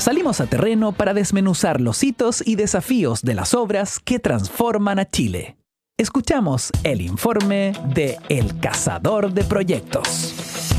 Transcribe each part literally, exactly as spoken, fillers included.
Salimos a terreno para desmenuzar los hitos y desafíos de las obras que transforman a Chile. Escuchamos el informe de El Cazador de Proyectos.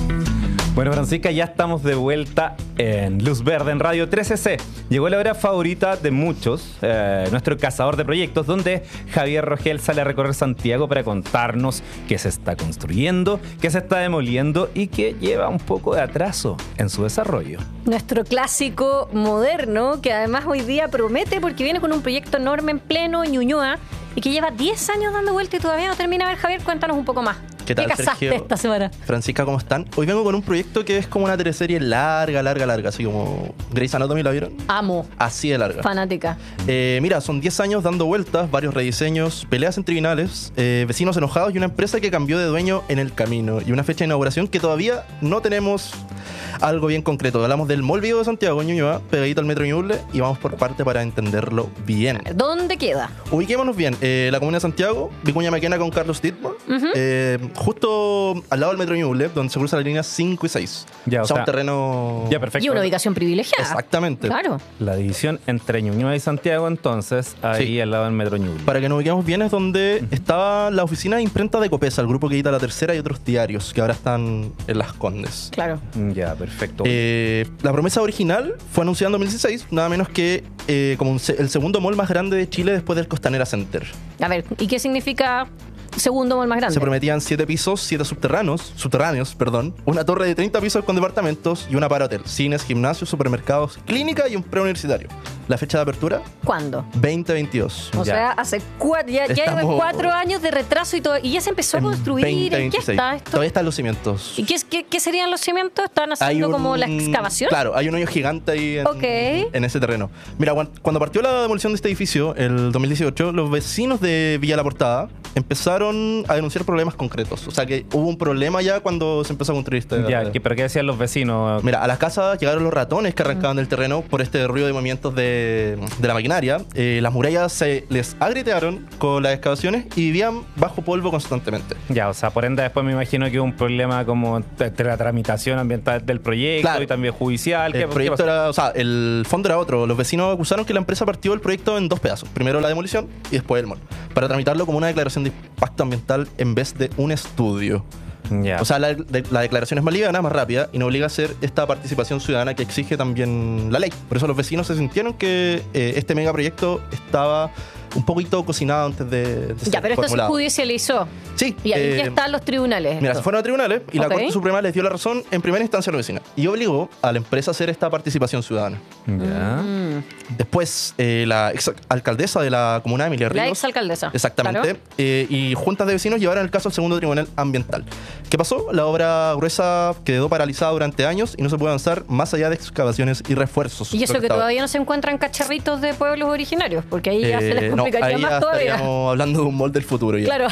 Bueno, Francisca, ya estamos de vuelta en Luz Verde, en Radio trece ce. Llegó la hora favorita de muchos, eh, nuestro cazador de proyectos, donde Javier Rogel sale a recorrer Santiago para contarnos qué se está construyendo, qué se está demoliendo y qué lleva un poco de atraso en su desarrollo. Nuestro clásico moderno, que además hoy día promete porque viene con un proyecto enorme en pleno Ñuñoa y que lleva diez años dando vuelta y todavía no termina. A ver, Javier, cuéntanos un poco más. ¿Qué tal, ¿Qué cazaste Sergio? esta semana? Francisca, ¿cómo están? Hoy vengo con un proyecto que es como una teleserie larga, larga, larga, así como Grey's Anatomy, ¿la vieron? Amo. Así de larga. Fanática. Eh, mira, son diez años dando vueltas, varios rediseños, peleas en tribunales, eh, vecinos enojados y una empresa que cambió de dueño en el camino. Y una fecha de inauguración que todavía no tenemos algo bien concreto. Hablamos del Mall Vigo de Santiago, Ñuñoa, pegadito al Metro Ñuble, y vamos por parte para entenderlo bien. ¿Dónde queda? Ubiquémonos bien. Eh, la comuna de Santiago, Vicuña Maquena con Carlos Dittmore, Uh-huh. eh, justo al lado del Metro Ñuble, donde se cruza la línea cinco y seis. Ya, o o sea, sea, un terreno... Ya, perfecto. Y una ubicación privilegiada. Exactamente. Claro. La división entre Ñuñoa y Santiago, entonces, ahí Sí. al lado del Metro Ñuble. Para que nos ubiquemos bien, es donde estaba la oficina de imprenta de Copesa, el grupo que edita La Tercera y otros diarios, que ahora están en Las Condes. Claro. Ya, perfecto. Eh, la promesa original fue anunciada en dos mil dieciséis, nada menos que eh, como un se- el segundo mall más grande de Chile después del Costanera Center. A ver, ¿y qué significa segundo mall más grande? Se prometían siete pisos, siete subterráneos, subterráneos, perdón, una torre de treinta pisos con departamentos y una para hotel, cines, gimnasios, supermercados, clínica y un preuniversitario. La fecha de apertura, ¿Cuándo? veinte veintidós. O Ya. sea, hace cuatro, ya, ya Estamos- hay cuatro años de retraso y todo, y ya se empezó a construir. veinte ¿En qué veintiséis. está esto? Todavía están los cimientos. ¿Y qué, es- qué, qué serían los cimientos? ¿Están haciendo un- como la excavación? Claro, hay un hoyo gigante ahí en, Ok. en ese terreno. Mira, cuan- cuando partió la demolición de este edificio, el dos mil dieciocho, los vecinos de Villa La Portada empezaron a denunciar problemas concretos. O sea que hubo un problema ya cuando se empezó a construir este... Ya, ¿qué- ¿pero qué decían los vecinos? Mira, a las casas llegaron los ratones que arrancaban del terreno por este ruido de movimientos de, de la maquinaria. Eh, las murallas se les agrietearon con las excavaciones y vivían bajo polvo constantemente. Ya, o sea, por ende después me imagino que hubo un problema como entre la tramitación ambiental del proyecto Claro. y también judicial. ¿Qué- El qué proyecto pasó? era, o sea, el fondo era otro. Los vecinos acusaron que la empresa partió el proyecto en dos pedazos. Primero la demolición y después el mall. Para tramitarlo como una declaración de impacto ambiental en vez de un estudio. Ya. O sea, la, de- la declaración es más liviana, más rápida y no obliga a hacer esta participación ciudadana que exige también la ley. Por eso los vecinos se sintieron que eh, este megaproyecto estaba un poquito cocinado antes de, de Ya, ser pero esto formulado. se judicializó. Sí. Y ahí eh, ya están los tribunales. Mira, esto. se fueron a tribunales y Ok. la Corte Suprema les dio la razón en primera instancia a los vecinos y obligó a la empresa a hacer esta participación ciudadana. Ya. Mm. Después, eh, la ex alcaldesa de la comuna de Emilia Ríos. La exalcaldesa. Exactamente. Claro. eh, y juntas de vecinos llevaron el caso al segundo tribunal ambiental. ¿Qué pasó? La obra gruesa quedó paralizada durante años y no se puede avanzar más allá de excavaciones y refuerzos. Y eso Lo que estaba- todavía no se encuentran cacharritos de pueblos originarios, porque ahí ya se les Eh, no, complicaría ahí ya más todavía. estaríamos hablando de un molde del futuro ya. Claro.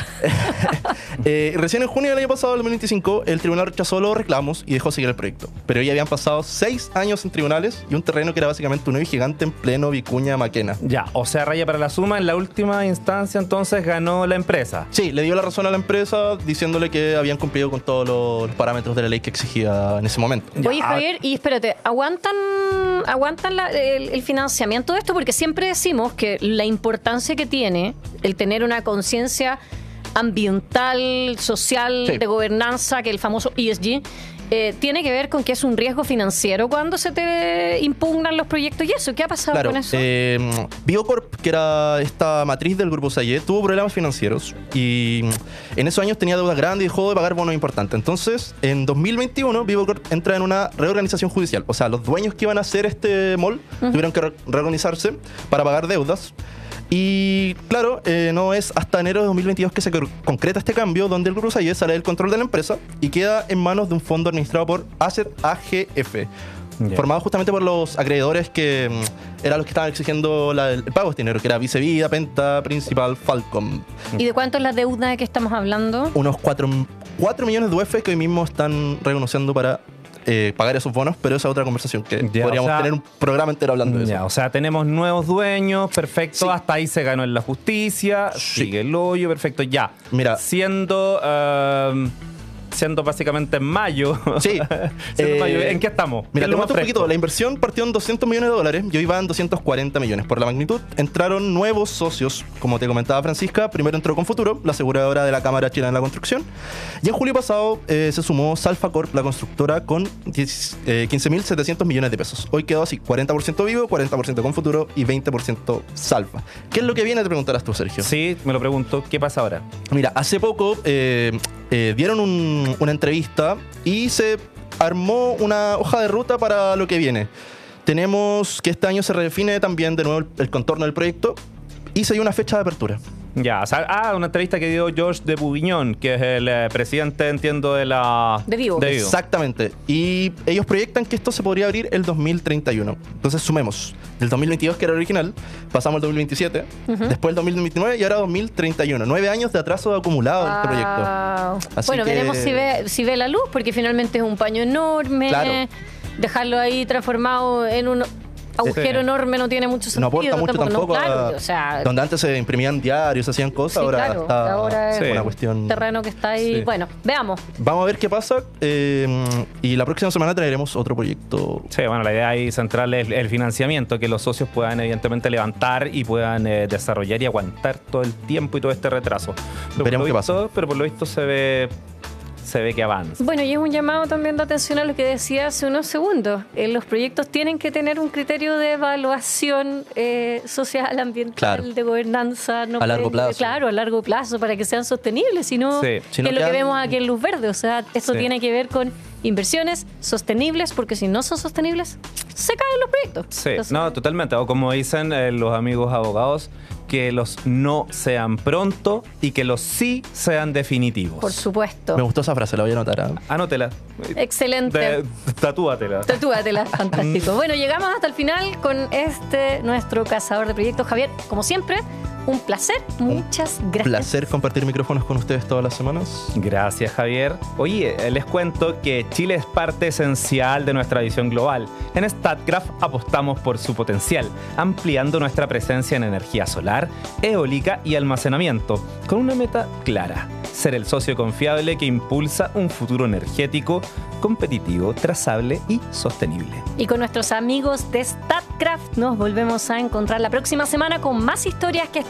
Eh, recién en junio del año pasado, del dos mil veinticinco, el tribunal rechazó los reclamos y dejó seguir el proyecto. Pero ya habían pasado seis años en tribunales y un terreno que era básicamente un hoyo gigante en pleno Vicuña Maquena. Ya, o sea, raya para la suma, en la última instancia entonces ganó la empresa. Sí, le dio la razón a la empresa diciéndole que habían cumplido con todos los, los parámetros de la ley que exigía en ese momento. Oye, Javier, y espérate, ¿aguantan, aguantan la- el, el financiamiento de esto? Porque siempre decimos que la importancia que tiene el tener una conciencia ambiental, social, Sí. de gobernanza, que el famoso E S G, eh, tiene que ver con que es un riesgo financiero cuando se te impugnan los proyectos y eso. ¿Qué ha pasado Claro, con eso? eh, Biocorp, que era esta matriz del grupo Sayé, tuvo problemas financieros y en esos años tenía deuda grande y dejó de pagar bonos importantes. Entonces, en dos mil veintiuno, Biocorp entra en una reorganización judicial. O sea, los dueños que iban a hacer este mall tuvieron que re- reorganizarse para pagar deudas. Y claro, eh, no es hasta enero de dos mil veintidós que se cr- concreta este cambio, donde el Grupo Sayé sale del control de la empresa y queda en manos de un fondo administrado por Asset A G F, Ya. formado justamente por los acreedores que mm, eran los que estaban exigiendo la- el pago de este dinero, que era Vicevida, Penta, Principal, Falcom. ¿Y de cuánto es la deuda de que estamos hablando? Unos cuatro millones de U F que hoy mismo están renegociando para eh, pagar esos bonos, pero esa es otra conversación que Ya, podríamos o sea, tener un programa entero hablando de eso. Ya, o sea, tenemos nuevos dueños, perfecto, Sí. hasta ahí se ganó en la justicia, Sí. sigue el hoyo, perfecto, ya. Mira. Siendo... um, siendo básicamente en mayo. Sí. Siendo Eh, mayo. ¿En qué estamos? Mira, ¿Qué es te lo más cuento un fresco? poquito. La inversión partió en doscientos millones de dólares y hoy va en doscientos cuarenta millones. Por la magnitud, entraron nuevos socios. Como te comentaba Francisca, primero entró Confuturo, la aseguradora de la Cámara Chilena de la Construcción. Y en julio pasado eh, se sumó Salfa Corp, la constructora, con quince mil setecientos millones de pesos. Hoy quedó así, cuarenta por ciento Vivo, cuarenta por ciento Confuturo y veinte por ciento Salfa. ¿Qué es lo que viene? Te preguntarás tú, Sergio. Sí, me lo pregunto. ¿Qué pasa ahora? Mira, hace poco eh, eh, dieron un- una entrevista y se armó una hoja de ruta para lo que viene. Tenemos que este año se redefine también de nuevo el, el contorno del proyecto y se dio una fecha de apertura. Ya, o sea, ah, una entrevista que dio George de Bourguignon, que es el eh, presidente, entiendo, de la... De Vivo. De Vivo. Exactamente. Y ellos proyectan que esto se podría abrir el dos mil treinta y uno. Entonces sumemos. Del dos mil veintidós, que era original, pasamos al dos mil veintisiete, después el dos mil veintinueve y ahora dos mil treinta y uno. Nueve años de atraso acumulado en este proyecto. Wow. Así Bueno, que- veremos si ve, si ve la luz, porque finalmente es un paño enorme. Claro. Dejarlo ahí transformado en un agujero Sí. enorme no tiene mucho No sentido. aporta mucho tampoco, no, claro, a- o sea, donde antes se imprimían diarios, se hacían cosas, sí, ahora claro, está ahora es Sí. una cuestión. terreno que está ahí. Sí. Bueno, veamos. Vamos a ver qué pasa eh, y la próxima semana traeremos otro proyecto. Sí, bueno, la idea ahí central es el financiamiento, que los socios puedan evidentemente levantar y puedan eh, desarrollar y aguantar todo el tiempo y todo este retraso. Pero Veremos por qué lo pasa. visto, Pero por lo visto se ve, se ve que avanza. Bueno, y es un llamado también de atención a lo que decía hace unos segundos. Eh, los proyectos tienen que tener un criterio de evaluación eh, social, ambiental, Claro. de gobernanza. No A largo pueden- plazo. Claro, a largo plazo, para que sean sostenibles. Si no, Sí. Si no que es lo que quedan- vemos aquí en Luz Verde. O sea, esto Sí. tiene que ver con inversiones sostenibles, porque si no son sostenibles, se caen los proyectos. Sí, Entonces, no, totalmente. O como dicen eh, los amigos abogados, que los no sean pronto y que los sí sean definitivos. por supuesto. Me gustó esa frase, la voy a anotar. ¿ah? Anótela. Excelente. De- tatúatela. Tatúatela, fantástico. Bueno, llegamos hasta el final con este, nuestro cazador de proyectos. Javier, como siempre, un placer. Muchas gracias. Placer compartir micrófonos con ustedes todas las semanas. Gracias, Javier. Oye, eh, les cuento que Chile es parte esencial de nuestra visión global. En StatCraft apostamos por su potencial, ampliando nuestra presencia en energía solar, eólica y almacenamiento, con una meta clara: ser el socio confiable que impulsa un futuro energético, competitivo, trazable y sostenible. Y con nuestros amigos de StatCraft nos volvemos a encontrar la próxima semana con más historias que